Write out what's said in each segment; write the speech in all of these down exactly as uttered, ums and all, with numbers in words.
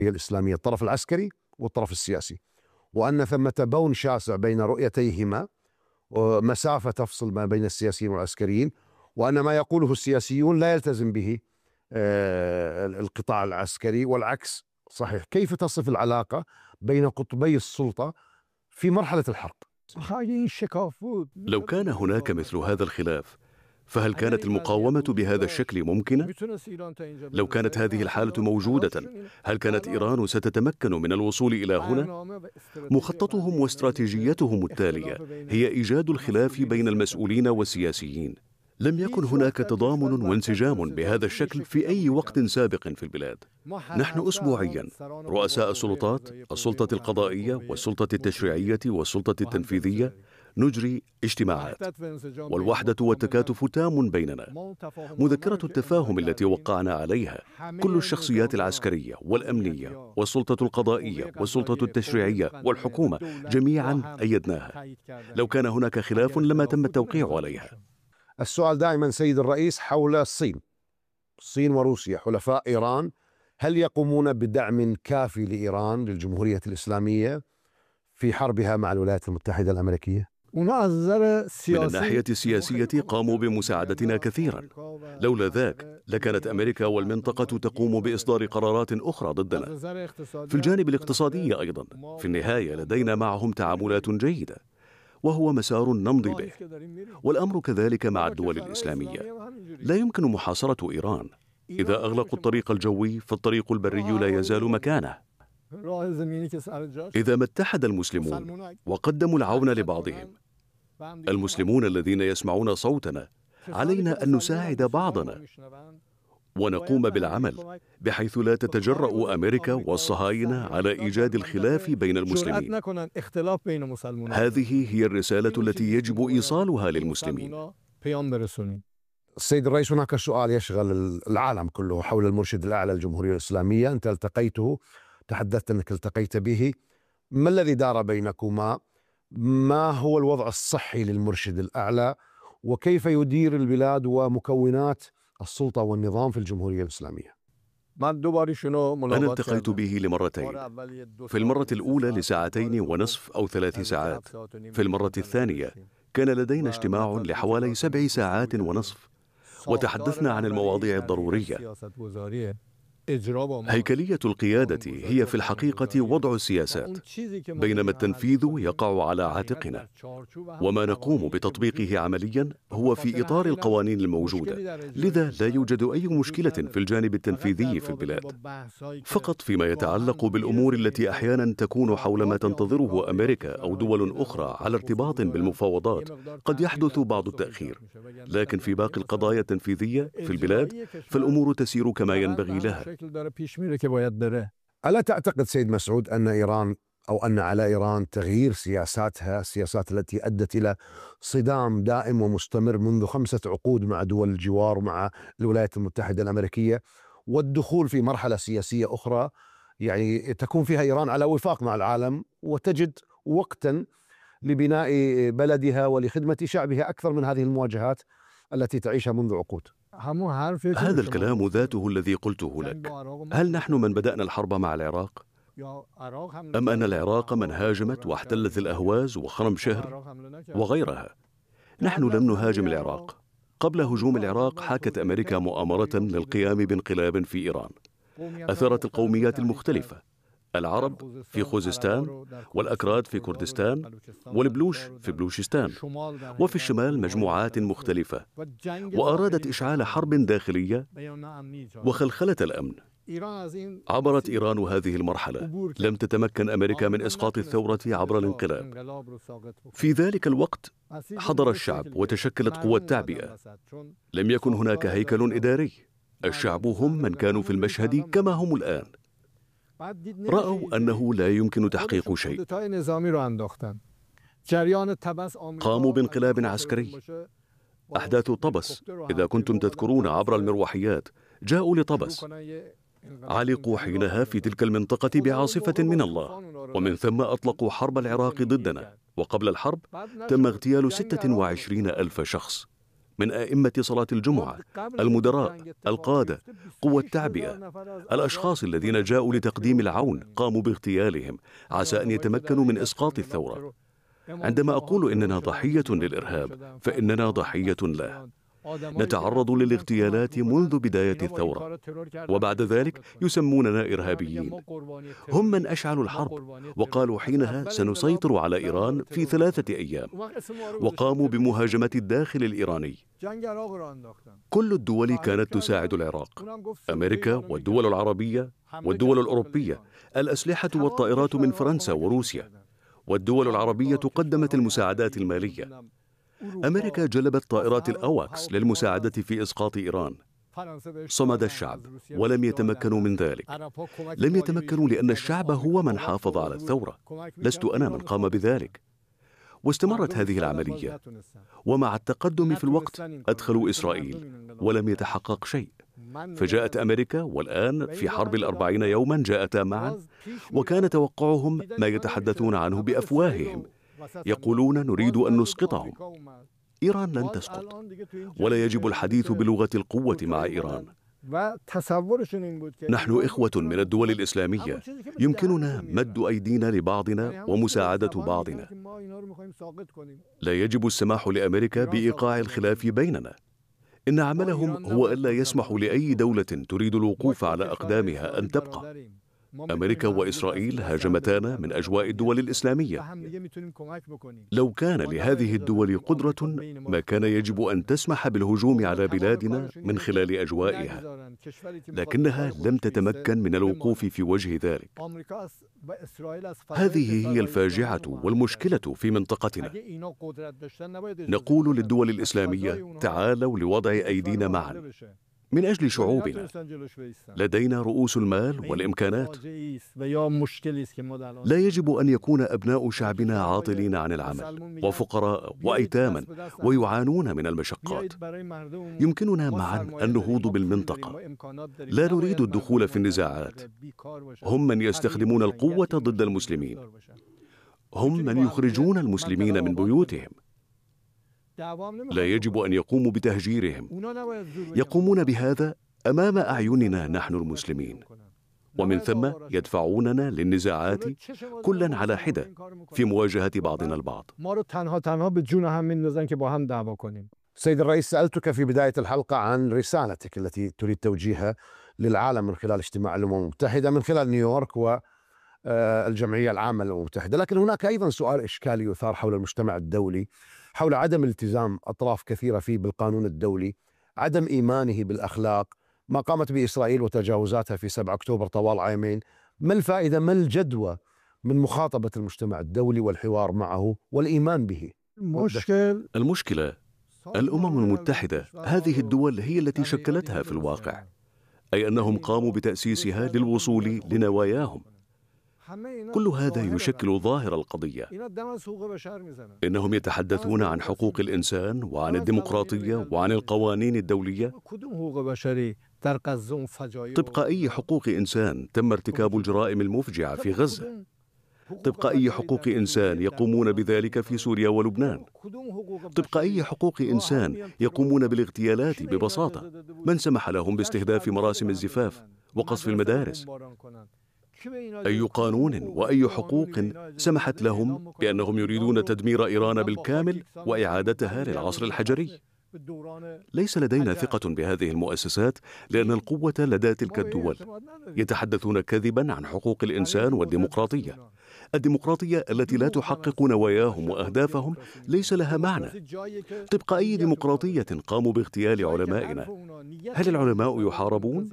الإسلامية، الطرف العسكري والطرف السياسي، وأن ثمة بون شاسع بين رؤيتيهما ومسافة تفصل ما بين السياسيين والعسكريين، وأن ما يقوله السياسيون لا يلتزم به القطاع العسكري والعكس صحيح. كيف تصف العلاقة بين قطبي السلطة في مرحلة الحرب؟ لو كان هناك مثل هذا الخلاف، فهل كانت المقاومة بهذا الشكل ممكنة؟ لو كانت هذه الحالة موجودة، هل كانت إيران ستتمكن من الوصول إلى هنا؟ مخططهم واستراتيجيتهم التالية هي إيجاد الخلاف بين المسؤولين والسياسيين. لم يكن هناك تضامن وانسجام بهذا الشكل في أي وقت سابق في البلاد. نحن أسبوعيا رؤساء السلطات، السلطة القضائية والسلطة التشريعية والسلطة التنفيذية نجري اجتماعات، والوحدة والتكاتف تام بيننا. مذكرة التفاهم التي وقعنا عليها كل الشخصيات العسكرية والأمنية والسلطة القضائية والسلطة التشريعية والحكومة جميعا أيدناها. لو كان هناك خلاف لما تم التوقيع عليها. السؤال دائما سيد الرئيس حول الصين. الصين وروسيا حلفاء إيران، هل يقومون بدعم كافي لإيران للجمهورية الإسلامية في حربها مع الولايات المتحدة الأمريكية؟ من الناحية السياسية قاموا بمساعدتنا كثيرا. لولا ذاك لكانت أمريكا والمنطقة تقوم بإصدار قرارات أخرى ضدنا. في الجانب الاقتصادي أيضا، في النهاية لدينا معهم تعاملات جيدة، وهو مسار نمضي به، والأمر كذلك مع الدول الإسلامية. لا يمكن محاصرة إيران. إذا أغلقوا الطريق الجوي فالطريق البري لا يزال مكانه. إذا ما اتحد المسلمون وقدموا العون لبعضهم، المسلمون الذين يسمعون صوتنا، علينا أن نساعد بعضنا ونقوم بالعمل بحيث لا تتجرأ أمريكا والصهاينة على إيجاد الخلاف بين المسلمين. هذه هي الرسالة التي يجب إيصالها للمسلمين. السيد الرئيس، هناك سؤال يشغل العالم كله حول المرشد الأعلى للجمهورية الإسلامية. أنت التقيته، تحدثت أنك التقيت به. ما الذي دار بينكما؟ ما هو الوضع الصحي للمرشد الأعلى؟ وكيف يدير البلاد ومكونات السلطة والنظام في الجمهورية الإسلامية؟ أنا التقيت به لمرتين، في المرة الأولى لساعتين ونصف أو ثلاث ساعات. في المرة الثانية كان لدينا اجتماع لحوالي سبع ساعات ونصف، وتحدثنا عن المواضيع الضرورية. هيكلية القيادة هي في الحقيقة وضع السياسات، بينما التنفيذ يقع على عاتقنا، وما نقوم بتطبيقه عمليا هو في إطار القوانين الموجودة. لذا لا يوجد أي مشكلة في الجانب التنفيذي في البلاد، فقط فيما يتعلق بالأمور التي أحيانا تكون حول ما تنتظره أمريكا أو دول أخرى على ارتباط بالمفاوضات قد يحدث بعض التأخير. لكن في باقي القضايا التنفيذية في البلاد فالأمور تسير كما ينبغي لها. ألا تعتقد سيد مسعود أن إيران أو أن على إيران تغيير سياساتها، السياسات التي أدت إلى صدام دائم ومستمر منذ خمسة عقود مع دول الجوار ومع الولايات المتحدة الأمريكية، والدخول في مرحلة سياسية أخرى يعني تكون فيها إيران على وفاق مع العالم وتجد وقتا لبناء بلدها ولخدمة شعبها أكثر من هذه المواجهات التي تعيشها منذ عقود؟ هذا الكلام ذاته الذي قلته لك. هل نحن من بدأنا الحرب مع العراق؟ أم أن العراق من هاجمت واحتلت الأهواز وخرم شهر وغيرها؟ نحن لم نهاجم العراق. قبل هجوم العراق حاكت أمريكا مؤامرة للقيام بانقلاب في إيران أثارت القوميات المختلفة، العرب في خوزستان، والأكراد في كردستان، والبلوش في بلوشستان، وفي الشمال مجموعات مختلفة، وأرادت إشعال حرب داخلية وخلخلة الأمن. عبرت إيران هذه المرحلة. لم تتمكن أمريكا من إسقاط الثورة عبر الانقلاب. في ذلك الوقت حضر الشعب وتشكلت قوى التعبئة. لم يكن هناك هيكل إداري. الشعب هم من كانوا في المشهد كما هم الآن. رأوا أنه لا يمكن تحقيق شيء. قاموا بانقلاب عسكري. أحداث طبس، إذا كنتم تذكرون عبر المروحيات، جاءوا لطبس، علقوا حينها في تلك المنطقة بعاصفة من الله، ومن ثم أطلقوا حرب العراق ضدنا. وقبل الحرب تم اغتيال ستة وعشرين ألف شخص. من أئمة صلاة الجمعة، المدراء، القادة، قوى التعبئة، الأشخاص الذين جاءوا لتقديم العون قاموا باغتيالهم عسى أن يتمكنوا من إسقاط الثورة. عندما أقول إننا ضحية للإرهاب فإننا ضحية له. نتعرض للاغتيالات منذ بداية الثورة، وبعد ذلك يسموننا إرهابيين. هم من أشعلوا الحرب وقالوا حينها سنسيطر على إيران في ثلاثة أيام، وقاموا بمهاجمة الداخل الإيراني. كل الدول كانت تساعد العراق، أمريكا والدول العربية والدول الأوروبية، الأسلحة والطائرات من فرنسا وروسيا، والدول العربية قدمت المساعدات المالية. أمريكا جلبت طائرات الأواكس للمساعدة في إسقاط إيران. صمد الشعب ولم يتمكنوا من ذلك. لم يتمكنوا لأن الشعب هو من حافظ على الثورة، لست أنا من قام بذلك. واستمرت هذه العملية، ومع التقدم في الوقت أدخلوا إسرائيل ولم يتحقق شيء، فجاءت أمريكا، والآن في حرب الأربعين يوما جاءتا معا، وكان توقعهم ما يتحدثون عنه بأفواههم، يقولون نريد أن نسقطهم. إيران لن تسقط، ولا يجب الحديث بلغة القوة مع إيران. نحن إخوة من الدول الإسلامية، يمكننا مد أيدينا لبعضنا ومساعدة بعضنا. لا يجب السماح لأمريكا بإيقاع الخلاف بيننا. إن عملهم هو ألا يسمح لأي دولة تريد الوقوف على أقدامها أن تبقى. أمريكا وإسرائيل هاجمتانا من أجواء الدول الإسلامية. لو كان لهذه الدول قدرة ما كان يجب أن تسمح بالهجوم على بلادنا من خلال أجوائها، لكنها لم تتمكن من الوقوف في وجه ذلك. هذه هي الفاجعة والمشكلة في منطقتنا. نقول للدول الإسلامية تعالوا لوضع أيدينا معا من أجل شعوبنا. لدينا رؤوس المال والإمكانات. لا يجب أن يكون أبناء شعبنا عاطلين عن العمل وفقراء وأيتاما ويعانون من المشقات. يمكننا معا النهوض بالمنطقة. لا نريد الدخول في النزاعات. هم من يستخدمون القوة ضد المسلمين. هم من يخرجون المسلمين من بيوتهم. لا يجب أن يقوموا بتهجيرهم. يقومون بهذا أمام أعيننا نحن المسلمين، ومن ثم يدفعوننا للنزاعات كلا على حدة في مواجهة بعضنا البعض. سيد الرئيس، سألتك في بداية الحلقة عن رسالتك التي تريد توجيهها للعالم من خلال اجتماع الأمم المتحدة، من خلال نيويورك والجمعية العامة للأمم المتحدة. لكن هناك أيضا سؤال إشكالي يثار حول المجتمع الدولي، حول عدم التزام أطراف كثيرة فيه بالقانون الدولي، عدم إيمانه بالأخلاق، ما قامت به إسرائيل وتجاوزاتها في سبعة أكتوبر طوال عامين. ما الفائدة، ما الجدوى من مخاطبة المجتمع الدولي والحوار معه والإيمان به؟ المشكل المشكلة الأمم المتحدة، هذه الدول هي التي شكلتها في الواقع، أي أنهم قاموا بتأسيسها للوصول لنواياهم. كل هذا يشكل ظاهر القضية. إنهم يتحدثون عن حقوق الإنسان وعن الديمقراطية وعن القوانين الدولية. طبق أي حقوق إنسان تم ارتكاب الجرائم المفجعة في غزة؟ طبق أي حقوق إنسان يقومون بذلك في سوريا ولبنان؟ طبق أي حقوق إنسان يقومون بالاغتيالات ببساطة؟ من سمح لهم باستهداف مراسم الزفاف وقصف المدارس؟ أي قانون وأي حقوق سمحت لهم بأنهم يريدون تدمير إيران بالكامل وإعادتها للعصر الحجري؟ ليس لدينا ثقة بهذه المؤسسات، لأن القوة لدى تلك الدول. يتحدثون كذبا عن حقوق الإنسان والديمقراطية. الديمقراطية التي لا تحقق نواياهم وأهدافهم ليس لها معنى. طبق أي ديمقراطية قاموا باغتيال علمائنا. هل العلماء يحاربون؟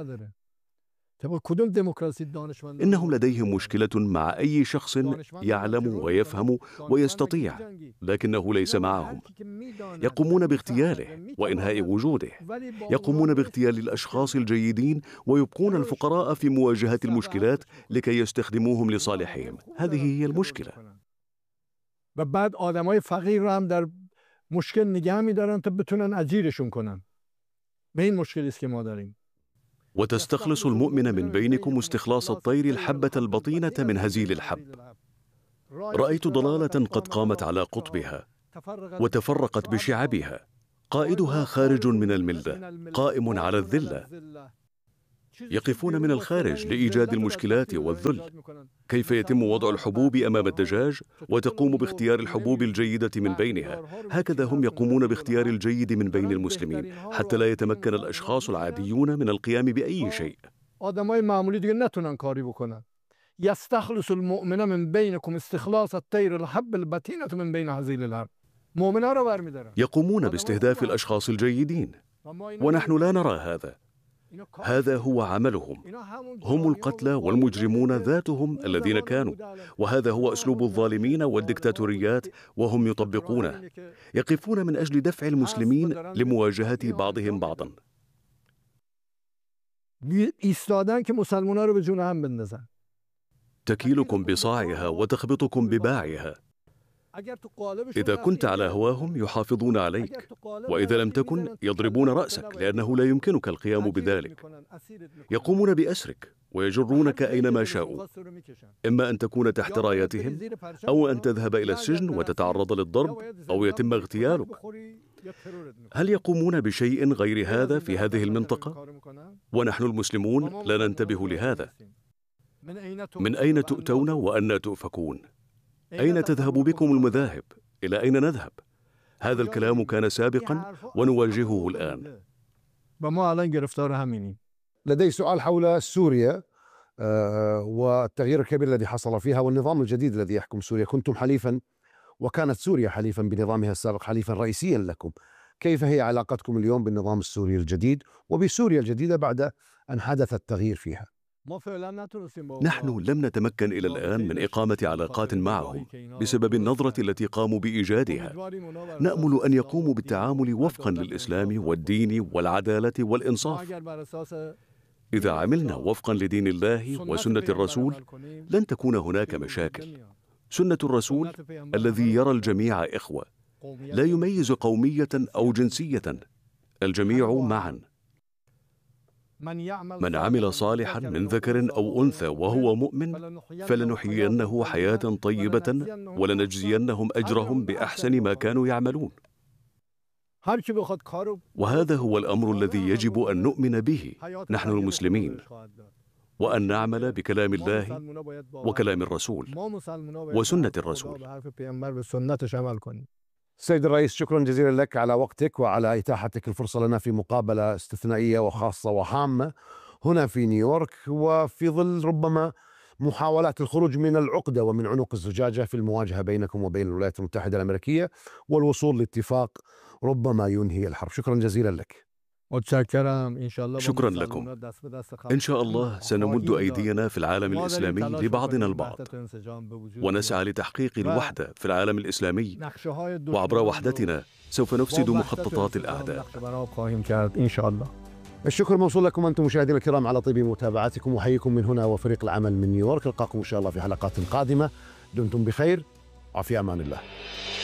إنهم لديهم مشكلة مع أي شخص يعلم ويفهم ويستطيع، لكنه ليس معهم. يقومون باغتياله وإنهاء وجوده. يقومون باغتيال الأشخاص الجيدين ويبقون الفقراء في مواجهة المشكلات لكي يستخدموهم لصالحهم. هذه هي المشكلة. بعد آدمای فقیر رو هم در مشکل نگه می‌دارن تا بتونن اجیرشون کنن. به این مشکلی است که ما داریم. وتستخلص المؤمن من بينكم استخلاص الطير الحبة البطينة من هزيل الحب. رأيت ضلالة قد قامت على قطبها وتفرقت بشعبها، قائدها خارج من الملة، قائم على الذلة. يقفون من الخارج لإيجاد المشكلات والذل. كيف يتم وضع الحبوب أمام الدجاج وتقوم باختيار الحبوب الجيدة من بينها؟ هكذا هم يقومون باختيار الجيد من بين المسلمين حتى لا يتمكن الأشخاص العاديون من القيام بأي شيء. آدمای معمولی دیگه نتونن کاری بکنن. یستخلص المؤمن من بینکم استخلاص الطیر الحب البتینة من بین هذیل الارض. مؤمنا رو برمی‌دارن. يقومون باستهداف الأشخاص الجيدين، ونحن لا نرى هذا. هذا هو عملهم. هم القتلى والمجرمون ذاتهم الذين كانوا، وهذا هو أسلوب الظالمين والدكتاتوريات وهم يطبقونه. يقفون من أجل دفع المسلمين لمواجهة بعضهم بعضا. ایستادن که مسلمان‌ها رو به جون هم بندازن. تكيلكم بصاعها وتخبطكم بباعها. إذا كنت على هواهم يحافظون عليك، وإذا لم تكن يضربون رأسك لأنه لا يمكنك القيام بذلك. يقومون بأسرك ويجرونك أينما شاءوا، إما أن تكون تحت رايتهم أو أن تذهب إلى السجن وتتعرض للضرب أو يتم اغتيالك. هل يقومون بشيء غير هذا في هذه المنطقة؟ ونحن المسلمون لا ننتبه لهذا. من أين تؤتون وأن تؤفكون؟ أين تذهب بكم المذاهب؟ إلى أين نذهب؟ هذا الكلام كان سابقا ونواجهه الآن. لدي سؤال حول سوريا والتغيير الكبير الذي حصل فيها والنظام الجديد الذي يحكم سوريا. كنتم حليفا، وكانت سوريا حليفا بنظامها السابق حليفا رئيسيا لكم. كيف هي علاقتكم اليوم بالنظام السوري الجديد وبسوريا الجديدة بعد أن حدث التغيير فيها؟ نحن لم نتمكن إلى الآن من إقامة علاقات معهم بسبب النظرة التي قاموا بإيجادها. نأمل أن يقوموا بالتعامل وفقا للإسلام والدين والعدالة والإنصاف. إذا عملنا وفقا لدين الله وسنة الرسول لن تكون هناك مشاكل. سنة الرسول الذي يرى الجميع إخوة، لا يميز قومية أو جنسية، الجميع معا. من عمل صالحا من ذكر أو أنثى وهو مؤمن فلنحيينه حياة طيبة ولنجزينهم أجرهم بأحسن ما كانوا يعملون. وهذا هو الأمر الذي يجب أن نؤمن به نحن المسلمين، وأن نعمل بكلام الله وكلام الرسول وسنة الرسول. سيد الرئيس، شكرا جزيلا لك على وقتك وعلى إتاحتك الفرصة لنا في مقابلة استثنائية وخاصة وهامة هنا في نيويورك، وفي ظل ربما محاولات الخروج من العقدة ومن عنق الزجاجة في المواجهة بينكم وبين الولايات المتحدة الأمريكية والوصول لاتفاق ربما ينهي الحرب. شكرا جزيلا لك. شكرا لكم. إن شاء الله سنمد أيدينا في العالم الإسلامي لبعضنا البعض، ونسعى لتحقيق الوحدة في العالم الإسلامي، وعبر وحدتنا سوف نفسد مخططات الأعداء. الشكر موصول لكم أنتم مشاهدينا الكرام على طيب متابعتكم، وحييكم من هنا وفريق العمل من نيويورك. نلقاكم إن شاء الله في حلقات قادمة. دمتم بخير وفي أمان الله.